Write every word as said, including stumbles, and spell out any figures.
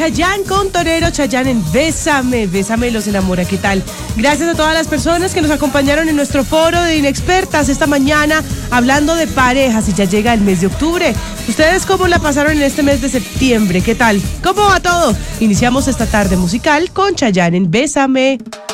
Chayanne con Torero, Chayanne en Bésame, Bésame los enamora, ¿qué tal? Gracias a todas las personas que nos acompañaron en nuestro foro de inexpertas esta mañana, hablando de parejas y ya llega el mes de octubre. ¿Ustedes cómo la pasaron en este mes de septiembre? ¿Qué tal? ¿Cómo va todo? Iniciamos esta tarde musical con Chayanne en Bésame.